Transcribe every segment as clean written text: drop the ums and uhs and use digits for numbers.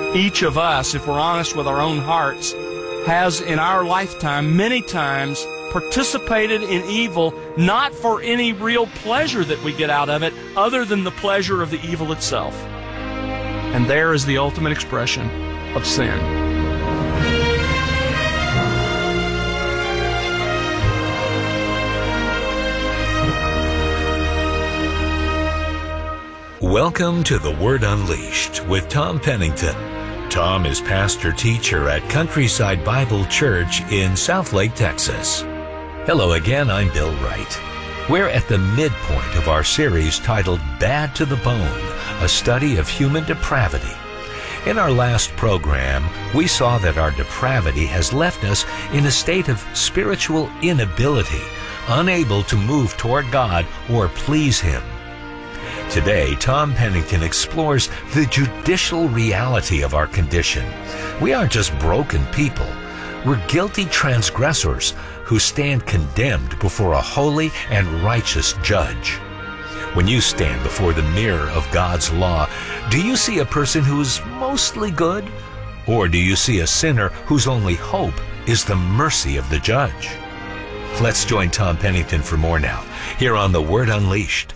Each of us, if we're honest with our own hearts, has in our lifetime many times participated in evil, not for any real pleasure that we get out of it, other than the pleasure of the evil itself. And there is the ultimate expression of sin. Welcome to The Word Unleashed with Tom Pennington. Tom is pastor-teacher at Countryside Bible Church in Southlake, Texas. Hello again, I'm Bill Wright. We're at the midpoint of our series titled Bad to the Bone, a study of human depravity. In our last program, we saw that our depravity has left us in a state of spiritual inability, unable to move toward God or please Him. Today, Tom Pennington explores the judicial reality of our condition. We aren't just broken people. We're guilty transgressors who stand condemned before a holy and righteous judge. When you stand before the mirror of God's law, do you see a person who's mostly good? Or do you see a sinner whose only hope is the mercy of the judge? Let's join Tom Pennington for more now, here on The Word Unleashed.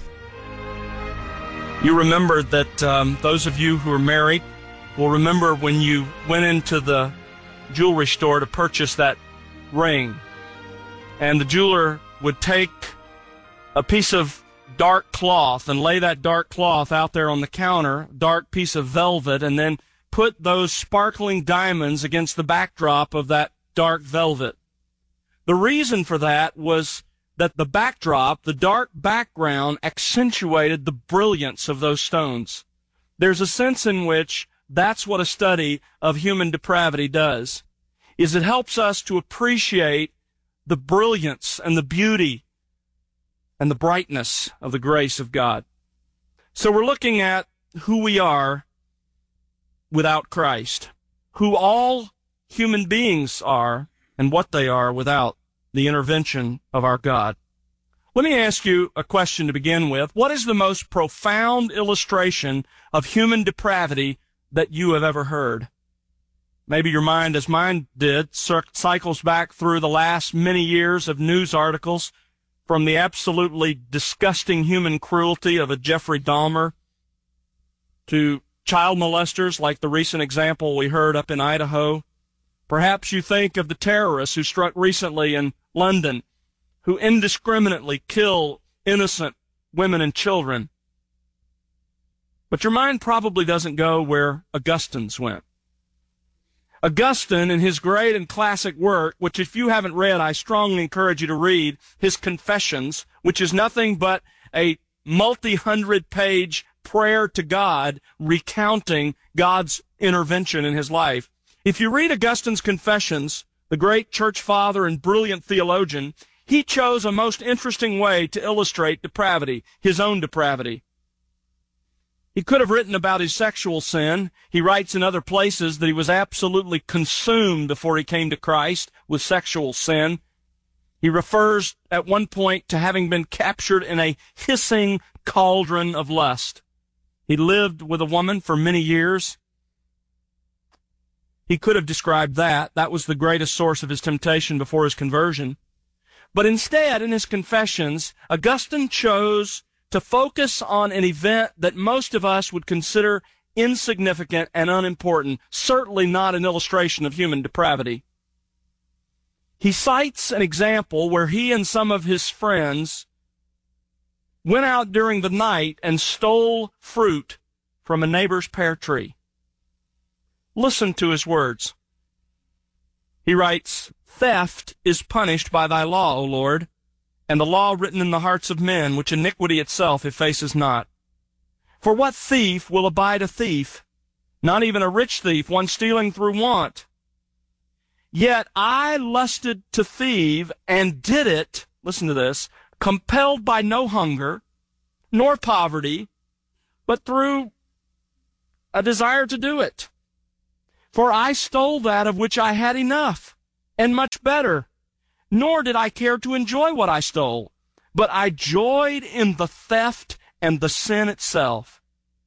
You remember that those of you who are married will remember when you went into the jewelry store to purchase that ring, and the jeweler would take a piece of dark cloth and lay that dark cloth out there on the counter, dark piece of velvet, and then put those sparkling diamonds against the backdrop of that dark velvet. The reason for that was that the backdrop, the dark background, accentuated the brilliance of those stones. There's a sense in which that's what a study of human depravity does, is it helps us to appreciate the brilliance and the beauty and the brightness of the grace of God. So we're looking at who we are without Christ, who all human beings are, and what they are without the intervention of our God. Let me ask you a question to begin with. What is the most profound illustration of human depravity that you have ever heard? Maybe your mind, as mine did, cycles back through the last many years of news articles, from the absolutely disgusting human cruelty of a Jeffrey Dahmer to child molesters like the recent example we heard up in Idaho. Perhaps you think of the terrorists who struck recently in London, who indiscriminately kill innocent women and children. But your mind probably doesn't go where Augustine's went. Augustine, in his great and classic work, which if you haven't read, I strongly encourage you to read, his Confessions, which is nothing but a multi-hundred-page prayer to God recounting God's intervention in his life. If you read Augustine's Confessions, the great church father and brilliant theologian, he chose a most interesting way to illustrate depravity, his own depravity. He could have written about his sexual sin. He writes in other places that he was absolutely consumed before he came to Christ with sexual sin. He refers at one point to having been captured in a hissing cauldron of lust. He lived with a woman for many years. He could have described that. That was the greatest source of his temptation before his conversion. But instead, in his Confessions, Augustine chose to focus on an event that most of us would consider insignificant and unimportant, certainly not an illustration of human depravity. He cites an example where he and some of his friends went out during the night and stole fruit from a neighbor's pear tree. Listen to his words. He writes, "Theft is punished by thy law, O Lord, and the law written in the hearts of men, which iniquity itself effaces not. For what thief will abide a thief? Not even a rich thief, one stealing through want. Yet I lusted to thieve, and did it," listen to this, "compelled by no hunger, nor poverty, but through a desire to do it. For I stole that of which I had enough, and much better. Nor did I care to enjoy what I stole, but I joyed in the theft and the sin itself.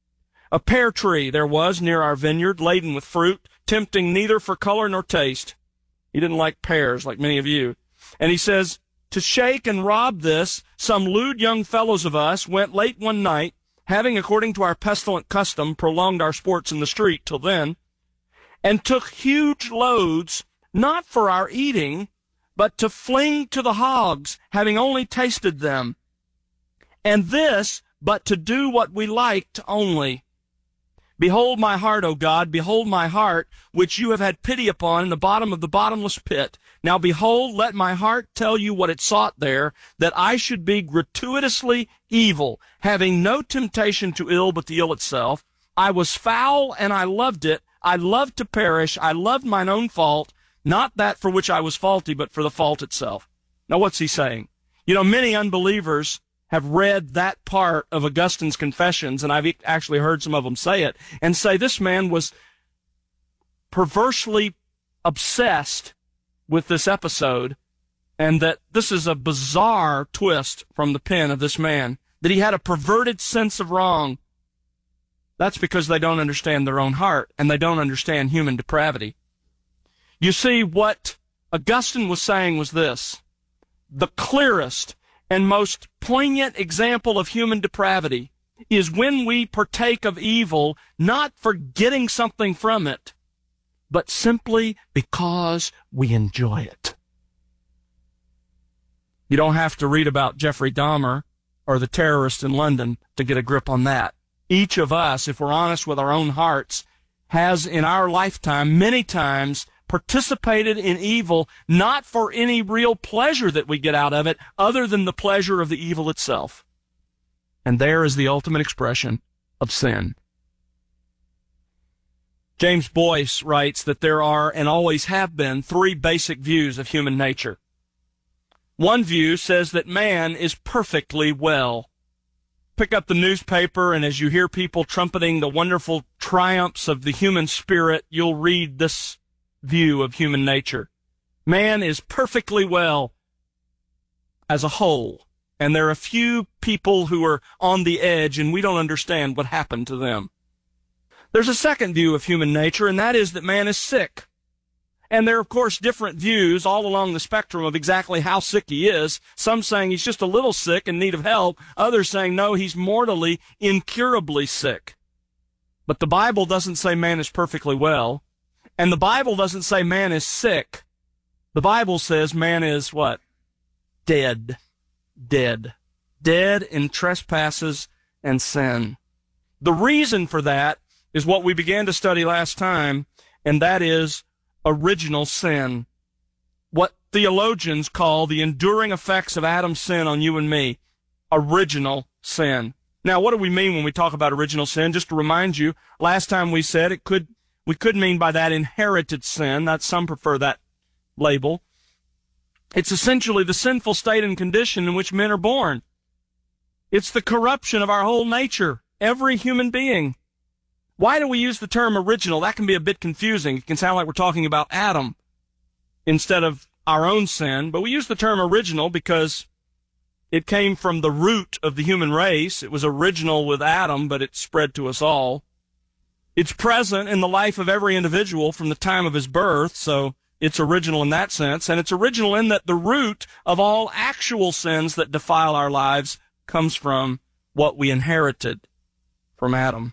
A pear tree there was near our vineyard, laden with fruit, tempting neither for color nor taste. He didn't like pears like many of you. And he says, to shake and rob this, some lewd young fellows of us went late one night, having, according to our pestilent custom, prolonged our sports in the street till then, and took huge loads, not for our eating, but to fling to the hogs, having only tasted them. And this, but to do what we liked only. Behold my heart, O God, behold my heart, which you have had pity upon in the bottom of the bottomless pit. Now behold, let my heart tell you what it sought there, that I should be gratuitously evil, having no temptation to ill but the ill itself. I was foul, and I loved it. I loved to perish. I loved mine own fault, not that for which I was faulty, but for the fault itself. Now what's he saying? You know, many unbelievers have read that part of Augustine's Confessions, and I've actually heard some of them say it, and say this man was perversely obsessed with this episode, and that this is a bizarre twist from the pen of this man, that he had a perverted sense of wrong. That's because they don't understand their own heart, and they don't understand human depravity. You see, what Augustine was saying was this: the clearest and most poignant example of human depravity is when we partake of evil, not for getting something from it, but simply because we enjoy it. You don't have to read about Jeffrey Dahmer or the terrorists in London to get a grip on that. Each of us, if we're honest with our own hearts, has in our lifetime many times participated in evil, not for any real pleasure that we get out of it, other than the pleasure of the evil itself. And there is the ultimate expression of sin. James Boyce writes that there are, and always have been, three basic views of human nature. One view says that man is perfectly well. Pick up the newspaper, and as you hear people trumpeting the wonderful triumphs of the human spirit, you'll read this view of human nature. Man is perfectly well as a whole, and there are a few people who are on the edge, and we don't understand what happened to them. There's a second view of human nature, and that is that man is sick. And there are, of course, different views all along the spectrum of exactly how sick he is. Some saying he's just a little sick in need of help. Others saying, no, he's mortally, incurably sick. But the Bible doesn't say man is perfectly well. And the Bible doesn't say man is sick. The Bible says man is what? Dead. Dead. Dead in trespasses and sin. The reason for that is what we began to study last time, and that is original sin. What theologians call the enduring effects of Adam's sin on you and me. Original sin. Now, what do we mean when we talk about original sin? Just to remind you, last time we said we could mean by that inherited sin. Some prefer that label. It's essentially the sinful state and condition in which men are born. It's the corruption of our whole nature, every human being. Why do we use the term original? That can be a bit confusing. It can sound like we're talking about Adam instead of our own sin, but we use the term original because it came from the root of the human race. It was original with Adam, but it spread to us all. It's present in the life of every individual from the time of his birth, so it's original in that sense, and it's original in that the root of all actual sins that defile our lives comes from what we inherited from Adam.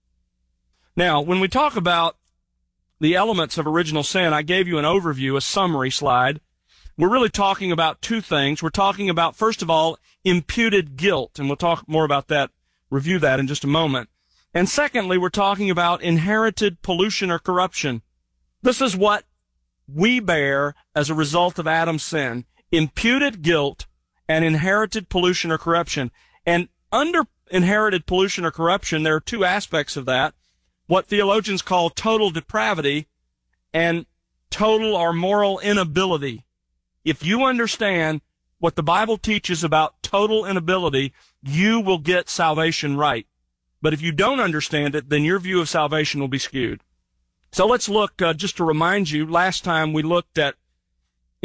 Now, when we talk about the elements of original sin, I gave you an overview, a summary slide. We're really talking about two things. We're talking about, first of all, imputed guilt, and we'll talk more about that, review that in just a moment. And secondly, we're talking about inherited pollution or corruption. This is what we bear as a result of Adam's sin. Imputed guilt and inherited pollution or corruption. And under inherited pollution or corruption, there are two aspects of that. What theologians call total depravity and total or moral inability. If you understand what the Bible teaches about total inability, you will get salvation right. But if you don't understand it, then your view of salvation will be skewed. So let's look, just to remind you, last time we looked at